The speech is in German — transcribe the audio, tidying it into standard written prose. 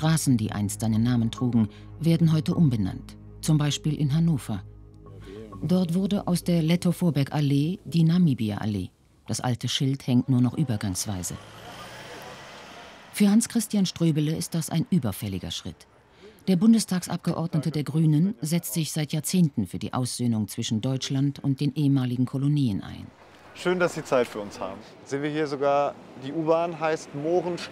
Straßen, die einst seinen Namen trugen, werden heute umbenannt, zum Beispiel in Hannover. Dort wurde aus der Lettow-Vorberg-Allee die Namibia-Allee. Das alte Schild hängt nur noch übergangsweise. Für Hans-Christian Ströbele ist das ein überfälliger Schritt. Der Bundestagsabgeordnete der Grünen setzt sich seit Jahrzehnten für die Aussöhnung zwischen Deutschland und den ehemaligen Kolonien ein. Schön, dass Sie Zeit für uns haben. Sehen wir hier sogar, die U-Bahn heißt Mohrenstraße.